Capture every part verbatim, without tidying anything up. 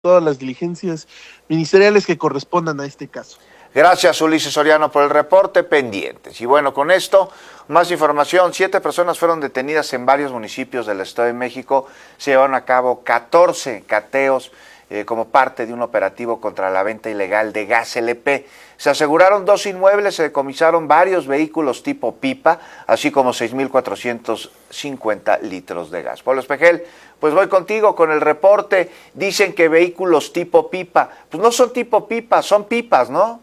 todas las diligencias ministeriales que correspondan a este caso. Gracias, Ulises Soriano, por el reporte, pendientes. Y bueno, con esto, más información. Siete personas fueron detenidas en varios municipios del Estado de México. Se llevaron a cabo catorce cateos eh, como parte de un operativo contra la venta ilegal de gas L P. Se aseguraron dos inmuebles, se decomisaron varios vehículos tipo pipa, así como seis mil cuatrocientos cincuenta litros de gas. Pablo Espejel, pues voy contigo con el reporte. Dicen que vehículos tipo pipa, pues no son tipo pipa, son pipas, ¿no?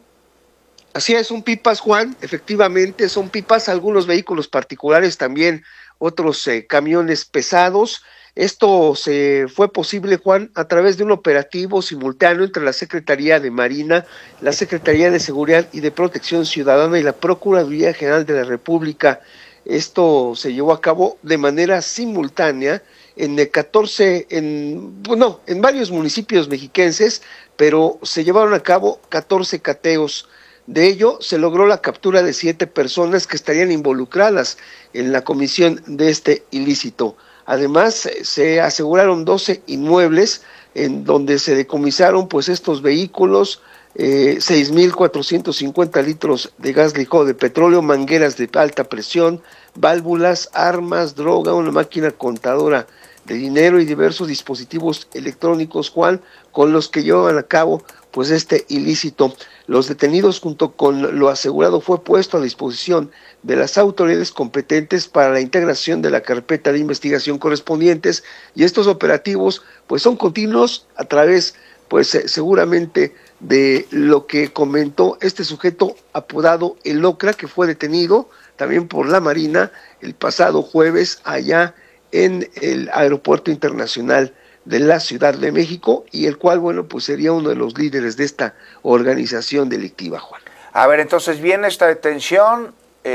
Así es, son pipas, Juan, efectivamente son pipas, algunos vehículos particulares también, otros eh, camiones pesados. Esto se fue posible, Juan, a través de un operativo simultáneo entre la Secretaría de Marina, la Secretaría de Seguridad y de Protección Ciudadana y la Procuraduría General de la República. Esto se llevó a cabo de manera simultánea en catorce, en, bueno, en varios municipios mexiquenses, pero se llevaron a cabo catorce cateos. De ello, se logró la captura de siete personas que estarían involucradas en la comisión de este ilícito. Además, se aseguraron doce inmuebles en donde se decomisaron pues estos vehículos, eh, seis mil cuatrocientos cincuenta litros de gas licuado de petróleo, mangueras de alta presión, válvulas, armas, droga, una máquina contadora de dinero y diversos dispositivos electrónicos, Juan, con los que llevan a cabo pues este ilícito. Los detenidos junto con lo asegurado fue puesto a disposición de las autoridades competentes para la integración de la carpeta de investigación correspondientes, y estos operativos pues son continuos a través pues eh, seguramente de lo que comentó este sujeto apodado El Ocra, que fue detenido también por la Marina el pasado jueves allá en el Aeropuerto Internacional de la Ciudad de México, y el cual, bueno, pues sería uno de los líderes de esta organización delictiva, Juan. A ver, entonces viene esta detención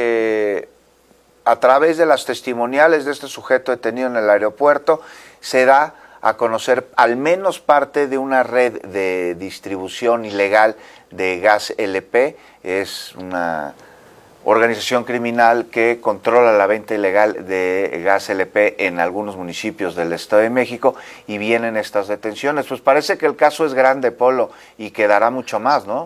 eh, a través de las testimoniales de este sujeto detenido en el aeropuerto, se da a conocer al menos parte de una red de distribución ilegal de gas L P. Es una organización criminal que controla la venta ilegal de gas L P en algunos municipios del Estado de México, y vienen estas detenciones. Pues parece que el caso es grande, Polo, y quedará mucho más, ¿no?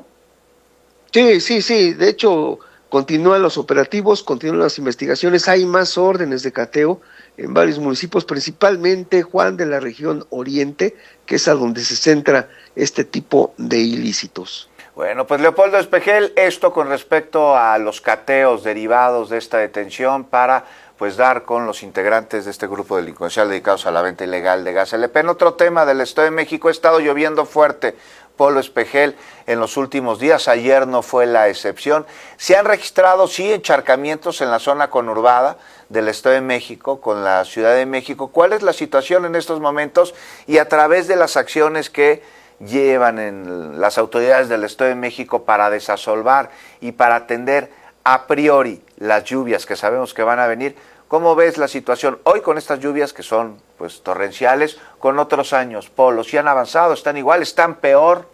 Sí, sí, sí, de hecho continúan los operativos, continúan las investigaciones, hay más órdenes de cateo en varios municipios, principalmente, Juan, de la región oriente, que es a donde se centra este tipo de ilícitos. Bueno, pues Leopoldo Espejel, esto con respecto a los cateos derivados de esta detención para pues dar con los integrantes de este grupo delincuencial dedicados a la venta ilegal de gas L P. En otro tema del Estado de México, ha estado lloviendo fuerte, Polo Espejel, en los últimos días. Ayer no fue la excepción. Se han registrado, sí, encharcamientos en la zona conurbada del Estado de México con la Ciudad de México. ¿Cuál es la situación en estos momentos? Y a través de las acciones que llevan en las autoridades del Estado de México para desasolvar y para atender a priori las lluvias que sabemos que van a venir, ¿cómo ves la situación hoy con estas lluvias que son pues torrenciales con otros años, Polo? ¿Si han avanzado, están igual, están peor?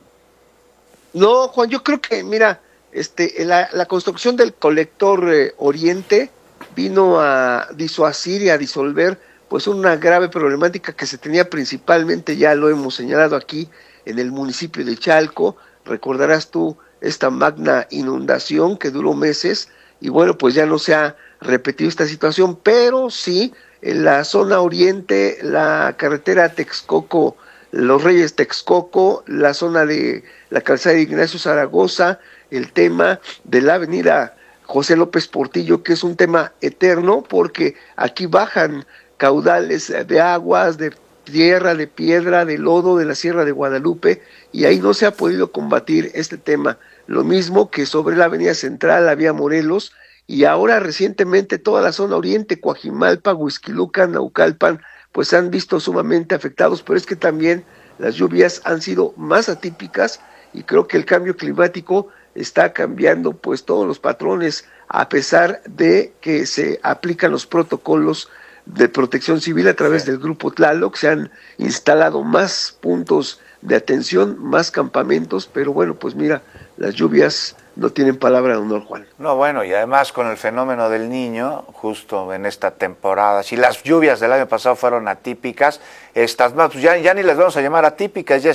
No, Juan, yo creo que, mira, este, la, la construcción del colector eh, oriente vino a disuadir y a disolver pues una grave problemática que se tenía principalmente, ya lo hemos señalado aquí, en el municipio de Chalco. Recordarás tú esta magna inundación que duró meses, y bueno, pues ya no se ha repetido esta situación, pero sí, en la zona oriente, la carretera Texcoco, Los Reyes Texcoco, la zona de la calzada de Ignacio Zaragoza, el tema de la avenida José López Portillo, que es un tema eterno, porque aquí bajan caudales de aguas, de tierra, de piedra, de lodo de la Sierra de Guadalupe, y ahí no se ha podido combatir este tema. Lo mismo que sobre la avenida central, la vía Morelos, y ahora recientemente toda la zona oriente, Coajimalpa, Huixquilucan, Naucalpan, pues se han visto sumamente afectados, pero es que también las lluvias han sido más atípicas, y creo que el cambio climático está cambiando pues todos los patrones, a pesar de que se aplican los protocolos de protección civil a través sí. del Grupo Tlaloc. Se han instalado más puntos de atención, más campamentos, pero bueno, pues mira, las lluvias no tienen palabra de honor, Juan. No, bueno, y además con el fenómeno del Niño, justo en esta temporada, si las lluvias del año pasado fueron atípicas, estas más, pues ya, ya ni les vamos a llamar atípicas, ya